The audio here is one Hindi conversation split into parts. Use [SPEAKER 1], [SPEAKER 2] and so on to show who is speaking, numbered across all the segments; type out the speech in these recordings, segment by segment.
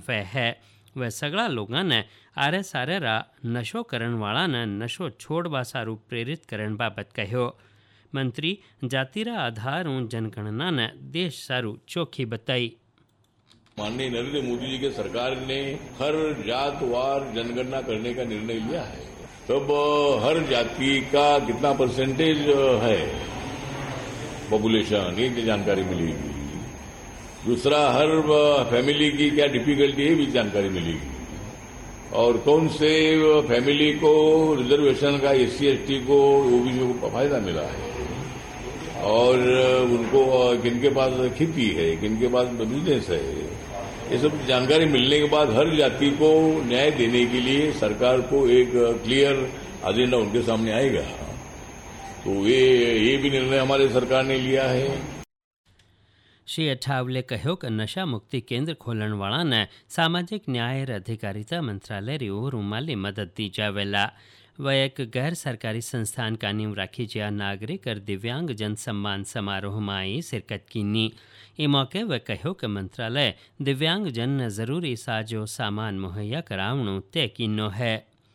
[SPEAKER 1] अफवाह है। वह सगड़ा लोगों ने आरे सारे रा नशो करण वाला ने नशो छोड़वा सारू प्रेरित करण बाबत कहो। मंत्री जातिरा आधार जनगणना ने देश सारू चोखी बताई।
[SPEAKER 2] माननीय नरेंद्र मोदी जी के सरकार ने हर जात वार जनगणना करने का निर्णय लिया है। तब हर जाति का कितना परसेंटेज है पॉपुलेशन, ये जानकारी मिलेगी। दूसरा, हर फैमिली की क्या डिफिकल्टी है भी जानकारी मिलेगी। और कौन से फैमिली को रिजर्वेशन का SC ST को OBC को फायदा मिला है, और उनको किनके पास खेती है, किनके पास बिजनेस है, ये सब जानकारी मिलने के बाद हर जाति को न्याय देने के लिए सरकार को एक क्लियर एजेंडा उनके सामने आएगा। तो ये भी निर्णय हमारे सरकार ने लिया है।
[SPEAKER 1] श्री अठावले कहो कि नशा मुक्ति केंद्र खोलण वाला ने सामाजिक न्याय और अधिकारिता मंत्रालय री ओर माली मदद दी जावेला। वह एक गैर सरकारी संस्थान का नींव राखी ज्या नागरिक और दिव्यांग जन सम्मान समारोह में आई शिरकत कीनी। इस मौके वह कहो कि मंत्रालय दिव्यांग जन ने जरूरी साजो सामान मुहैया करावणु तय कीनो है।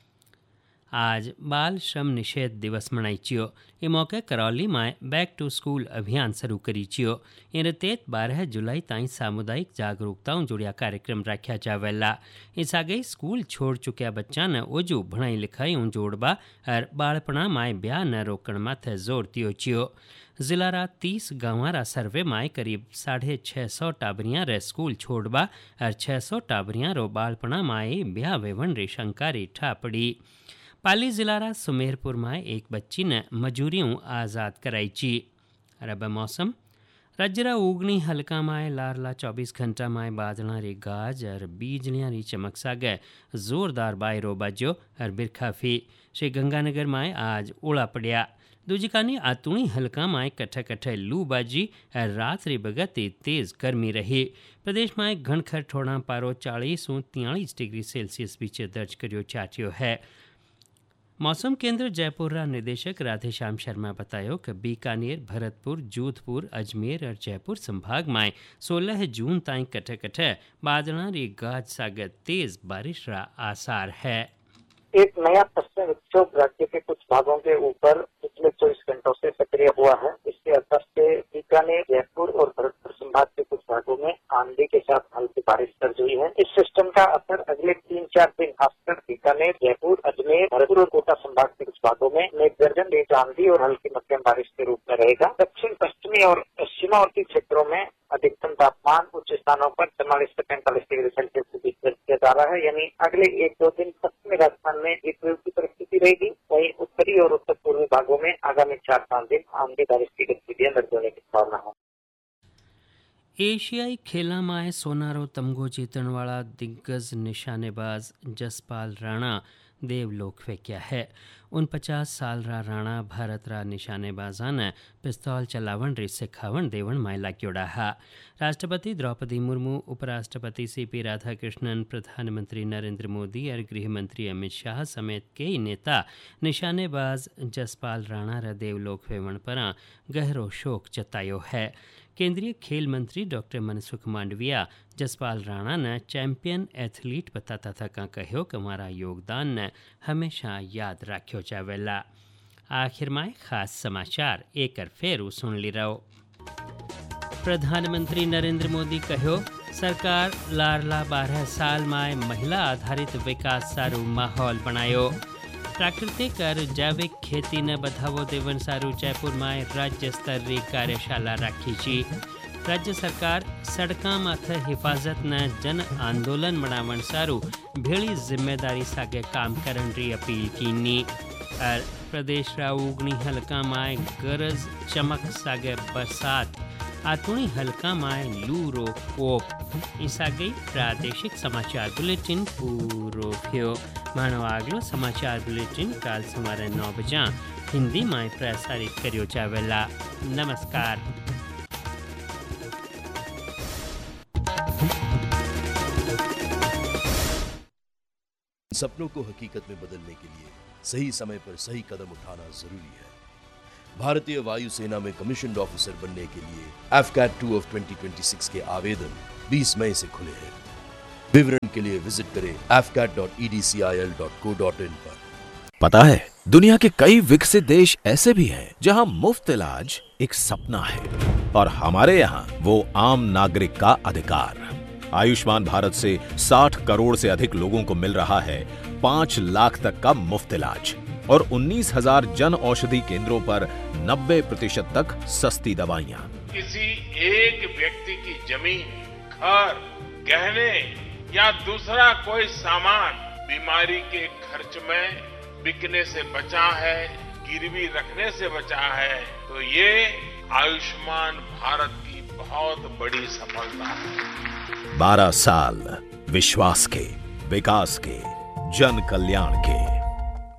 [SPEAKER 1] आज बाल श्रम निषेध दिवस मनाई चियो। इस मौके करौली में बैक टू स्कूल अभियान शुरू करी चियो। इन तेत 12 जुलाई ताईं सामुदायिक जागरूकताओं जुड़िया कार्यक्रम रखा जावेला। इस आगे स्कूल छोड़ चुक्या बच्चा ने ओजू भणाई लिखाई जोड़बा और बालपणा में ब्याह न रोकण माथे जोर दियो चियो। जिलारा 30 गांवारा सर्वे में करीब 650 टाबरियां रे स्कूल छोड़बा और 600 टाबरियां रो बालपणा में ब्याह वेवण री शंकारी ठापड़ी। पाली जिलारा सुमेरपुर में एक बच्ची ने मजूरियों आज़ाद कराई ची। रब मौसम राज्यरा उगनी हल्का माए लारला 24 घंटा माए बादला री गाज और बीजलियां री चमक सागे जोरदार बायरो बाजो और बिरखाफी। श्री गंगानगर माए आज ओला पड़िया। दूजी कानी आतुणी हल्का माए कट्ठे कट्ठे लू बाजी और रात री बगती तेज गर्मी रही। प्रदेश में घणखर ठोड़ा पारो 40 और 43 डिग्री सेल्सियस बीच दर्ज करियो चाट्यो है। मौसम केंद्र जयपुर रा निदेशक राधेश्याम शर्मा बतायो कि बीकानेर, भरतपुर, जोधपुर, अजमेर और जयपुर संभाग में 16 जून ताईं कट्ठे कट्ठे बादलों री गाज सागत तेज बारिश रा आसार है।
[SPEAKER 3] एक नया पश्चिम विक्षोभ राज्य के कुछ भागों के ऊपर पिछले 24 घंटों से सक्रिय हुआ है। इसके असर से बीकानेर, जयपुर और भरतपुर संभाग के कुछ भागों में आंधी के साथ हल्की बारिश दर्ज हुई है। इस सिस्टम का असर अगले 3-4 दिन खासकर बीकानेर, जयपुर, अजमेर, भरतपुर और कोटा संभाग के कुछ भागों में मेघगर्जन, तेज आंधी और हल्की मध्यम बारिश के रूप में रहेगा। दक्षिण पश्चिमी और सीमावर्ती क्षेत्रों में अधिकतम तापमान उच्च स्थानों पर 44 से 45 डिग्री सेल्सियस के बीच दर्ज किया जा रहा है। यानी अगले 1-2 दिन पश्चिमी राजस्थान में हीटवेव की परिस्थिति रहेगी। वहीं उत्तरी और उत्तर पूर्वी भागों में आगामी 4-5 दिन आंधी बारिश की गतिविधियां दर्ज होने की संभावना है।
[SPEAKER 1] एशियाई खेलों में सोनारो तमगो जीतने वाला दिग्गज निशानेबाज जसपाल राणा देवलोक फेंक्या है। 49 साल रा राणा भारत रा निशानेबाजा ने पिस्तौल चलावन री सिखावन देवन में लाग्योड़ा हा। राष्ट्रपति द्रौपदी मुर्मू, उपराष्ट्रपति CP राधाकृष्णन, प्रधानमंत्री नरेंद्र मोदी और गृह मंत्री अमित शाह समेत कई नेता निशानेबाज जसपाल राणा रा देवलोक फेवण पर गहरो शोक जतायो है। केंद्रीय खेल मंत्री डॉक्टर मनसुख मांडविया जसपाल राणा ने चैंपियन एथलीट बताता था का कहो कि हमारा योगदान ने हमेशा याद रखो जावेला। आखिर में खास समाचार एक फेर सुन ली रहो। प्रधानमंत्री नरेंद्र मोदी कहो सरकार लारला 12 साल में महिला आधारित विकास सारू माहौल बनायो। प्राकृतिक और जैविक खेती ने बढ़ावो देवन सारू जयपुर में राज्य स्तरीय कार्यशाला राखी छी। राज्य सरकार सड़का माथे हिफाजत ने जन आंदोलन बनावन सारू भेड़ी जिम्मेदारी सागे काम करन री अपील कीनी। और प्रदेश रा उगनी हल्का में गरज चमक सागे बरसात, आतुणी हल्का में लू रो कोप। इस आगे प्रादेशिक समाचार बुलेटिन पूरो थयो। मानो आगलो समाचार बुलेटिन काल सवारे 9 बजे हिंदी में प्रसारित करियो जावेला। नमस्कार।
[SPEAKER 4] सपनों को हकीकत में बदलने के लिए सही समय पर सही कदम उठाना जरूरी है। भारतीय वायुसेना में कमीशन्ड ऑफिसर बनने के लिए AFCAT 2 of 2026 के आवेदन 20 मई से खुले हैं। विवरण के लिए विजिट करें afcat.edcil.co.in पर।
[SPEAKER 5] पता है, दुनिया के कई विकसित देश ऐसे भी हैं जहां मुफ्त इलाज एक सपना है और हमारे यहाँ वो आम नागरिक का अधिकार। आयुष्मान भारत से 60 करोड़ से अधिक लोगों को मिल रहा है 5 लाख तक का मुफ्त इलाज और 19,000 जन औषधि केंद्रों पर 90% तक सस्ती दवाइयाँ।
[SPEAKER 6] किसी एक व्यक्ति की जमीन, घर, गहने या दूसरा कोई सामान बीमारी के खर्च में बिकने से बचा है, गिरवी रखने से बचा है, तो ये आयुष्मान भारत की बहुत बड़ी सफलता है।
[SPEAKER 5] 12 साल विश्वास के, विकास के, जन कल्याण के।